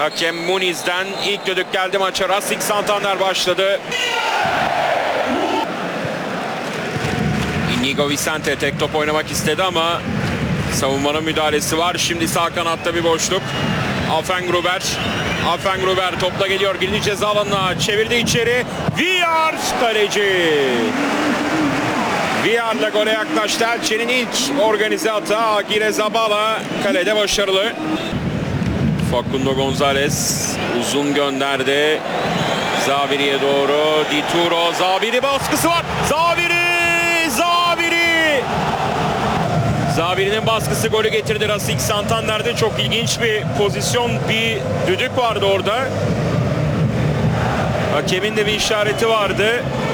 Hakem Muniz'den ilk düdük geldi maça. Racing Santander başladı. Inigo Vicente tek top oynamak istedi ama savunmanın müdahalesi var. Şimdi sağ kanatta bir boşluk. Afengruber. Afengruber topla geliyor. Girdi ceza alanına. Çevirdi içeri. Villar kaleci. Villar'la gole yaklaştı. Elche'nin ilk organize atağı. Agire Zabala kalede başarılı. Facundo Gonzalez uzun gönderdi. Zaviri'ye doğru. Dituro. Zaviri baskısı var. Zaviri! Zaviri'nin baskısı golü getirdi Racing Santander'de. Çok ilginç bir pozisyon. Bir düdük vardı orada. Hakemin de bir işareti vardı.